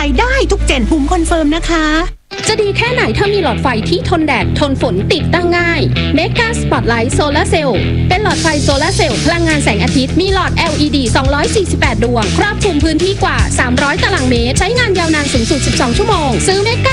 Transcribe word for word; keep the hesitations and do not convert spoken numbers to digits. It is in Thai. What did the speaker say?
ได้ทุกเจนภูมิคอนเฟิร์มนะคะจะดีแค่ไหนถ้ามีหลอดไฟที่ทนแดดทนฝนติดตั้งง่าย Mega Spotlight Solar Cell เป็นหลอดไฟโซลาร์เซลล์พลังงานแสงอาทิตย์มีหลอด แอล อี ดี สองร้อยสี่สิบแปด ดวงครอบคลุมพื้นที่กว่าสามร้อยตารางเมตรใช้งานยาวนานสูงสุดสิบสองชั่วโมงซื้อ Mega